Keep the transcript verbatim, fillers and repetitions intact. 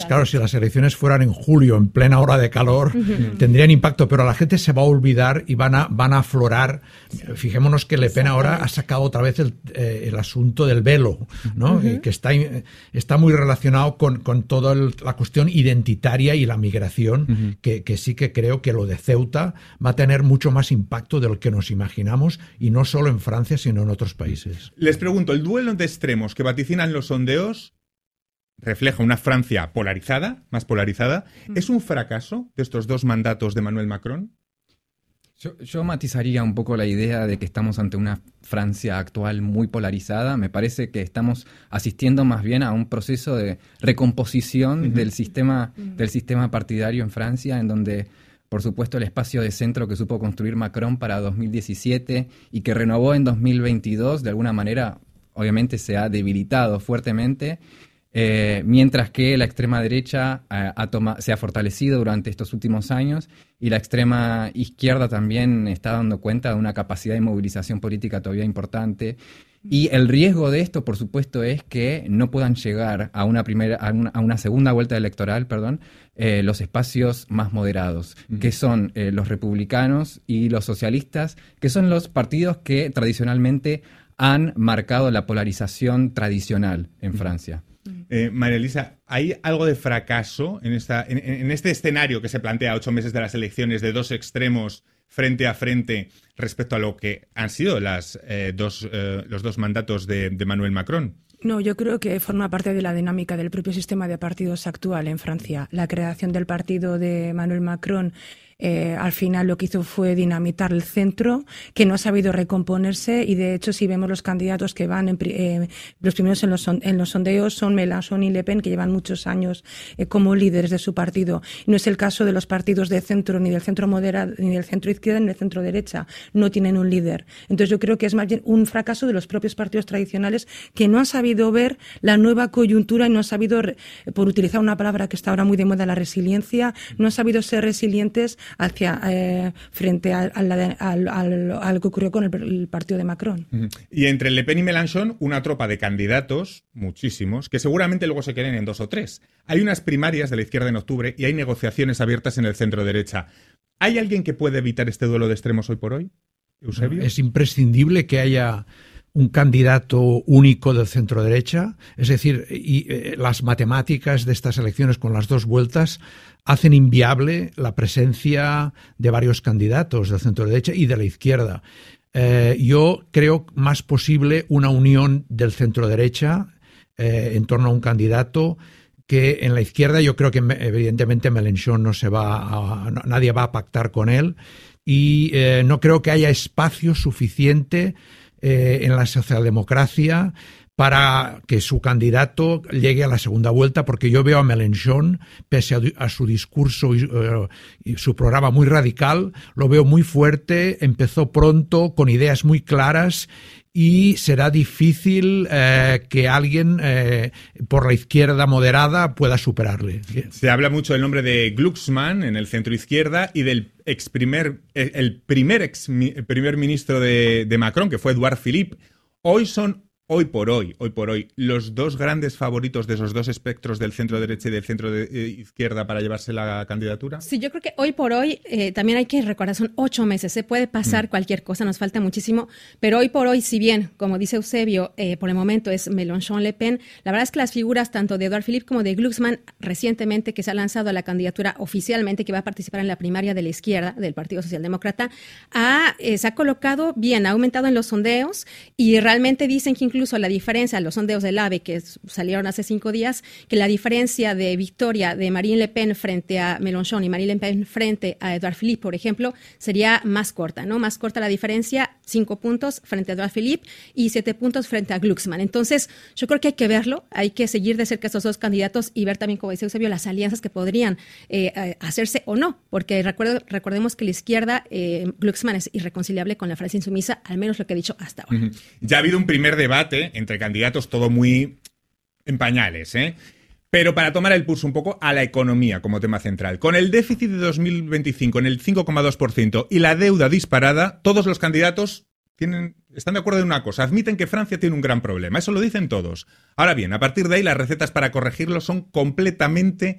claro, si las elecciones fueran en julio, en plena hora de calor, uh-huh. tendrían impacto, pero la gente se va a olvidar y van a, van a aflorar. Sí. Fijémonos que Le Pen ahora ha sacado otra vez el, eh, el asunto del velo, ¿no? Uh-huh. eh, que está, está muy relacionado con, con toda el, la cuestión identitaria y la migración, uh-huh. que, que sí que creo que lo de Ceuta va a tener mucho más impacto de lo que nos imaginamos, y no solo en Francia, sino en otros países. Les pregunto, ¿el duelo de extremos que vaticinan los sondeos refleja una Francia polarizada, más polarizada? ¿Es un fracaso de estos dos mandatos de Emmanuel Macron? Yo, yo matizaría un poco la idea de que estamos ante una Francia actual muy polarizada. Me parece que estamos asistiendo más bien a un proceso de recomposición uh-huh. del sistema, uh-huh. del sistema partidario en Francia, en donde, por supuesto, el espacio de centro que supo construir Macron para dos mil diecisiete y que renovó en dos mil veintidós, de alguna manera, obviamente se ha debilitado fuertemente. Eh, mientras que la extrema derecha eh, ha toma, se ha fortalecido durante estos últimos años, y la extrema izquierda también está dando cuenta de una capacidad de movilización política todavía importante. Y el riesgo de esto, por supuesto, es que no puedan llegar a una primera, a una, a una segunda vuelta electoral, perdón, eh, los espacios más moderados, uh-huh. que son eh, los republicanos y los socialistas, que son los partidos que tradicionalmente han marcado la polarización tradicional en uh-huh. Francia. Eh, María Elisa, ¿hay algo de fracaso en, esta, en, en este escenario que se plantea a ocho meses de las elecciones, de dos extremos frente a frente respecto a lo que han sido las, eh, dos, eh, los dos mandatos de, de Emmanuel Macron? No, yo creo que forma parte de la dinámica del propio sistema de partidos actual en Francia. La creación del partido de Emmanuel Macron Eh, al final lo que hizo fue dinamitar el centro, que no ha sabido recomponerse, y de hecho si vemos los candidatos que van en, eh, los primeros en los, son, en los sondeos son Mélenchon y Le Pen, que llevan muchos años eh, como líderes de su partido. No es el caso de los partidos de centro, ni del centro moderado, ni del centro izquierda, ni del centro derecha. No tienen un líder. Entonces yo creo que es más bien un fracaso de los propios partidos tradicionales, que no han sabido ver la nueva coyuntura y no han sabido, por utilizar una palabra que está ahora muy de moda, la resiliencia, no han sabido ser resilientes hacia eh, frente a, a la, al, al, al que ocurrió con el, el partido de Macron. Uh-huh. Y entre Le Pen y Mélenchon, una tropa de candidatos, muchísimos, que seguramente luego se queden en dos o tres. Hay unas primarias de la izquierda en octubre y hay negociaciones abiertas en el centro derecha. ¿Hay alguien que puede evitar este duelo de extremos hoy por hoy, Eusebio? Es imprescindible que haya un candidato único del centro derecha, es decir, y, eh, las matemáticas de estas elecciones con las dos vueltas hacen inviable la presencia de varios candidatos del centro derecha y de la izquierda. Eh, yo creo más posible una unión del centro derecha eh, en torno a un candidato, que en la izquierda yo creo que evidentemente Mélenchon no se va a, no, nadie va a pactar con él, y eh, no creo que haya espacio suficiente Eh, en la socialdemocracia para que su candidato llegue a la segunda vuelta, porque yo veo a Mélenchon, pese a, a su discurso y, uh, y su programa muy radical, lo veo muy fuerte, empezó pronto, con ideas muy claras, y será difícil eh, que alguien eh, por la izquierda moderada pueda superarle. Se habla mucho del nombre de Glucksmann en el centro izquierda y del ex primer, el primer ex primer ministro de, de Macron, que fue Edouard Philippe. Hoy son, hoy por hoy, hoy por hoy, los dos grandes favoritos de esos dos espectros del centro derecha y del centro de, eh, izquierda para llevarse la candidatura. Sí, yo creo que hoy por hoy eh, también hay que recordar, son ocho meses, se puede pasar mm. cualquier cosa, nos falta muchísimo, pero hoy por hoy, si bien, como dice Eusebio, eh, por el momento es Mélenchon-Le Pen, la verdad es que las figuras tanto de Edouard Philippe como de Glucksmann, recientemente que se ha lanzado a la candidatura oficialmente, que va a participar en la primaria de la izquierda, del Partido Socialdemócrata, ha, eh, se ha colocado bien, ha aumentado en los sondeos, y realmente dicen que incluso la diferencia, los sondeos del A B E que salieron hace cinco días, que la diferencia de victoria de Marine Le Pen frente a Mélenchon y Marine Le Pen frente a Edouard Philippe, por ejemplo, sería más corta, ¿no? Más corta la diferencia, cinco puntos frente a Edouard Philippe y siete puntos frente a Glucksmann. Entonces, yo creo que hay que verlo, hay que seguir de cerca a estos dos candidatos y ver también, como dice Eusebio, las alianzas que podrían eh, hacerse o no, porque recuerdo, recordemos que la izquierda, eh, Glucksmann es irreconciliable con la Francia insumisa, al menos lo que ha dicho hasta ahora. Uh-huh. Ya ha habido un primer debate entre candidatos, todo muy en pañales, ¿eh? Pero para tomar el pulso un poco a la economía como tema central. Con el déficit de dos mil veinticinco en el cinco coma dos por ciento y la deuda disparada, todos los candidatos tienen, están de acuerdo en una cosa, admiten que Francia tiene un gran problema, eso lo dicen todos. Ahora bien, a partir de ahí las recetas para corregirlo son completamente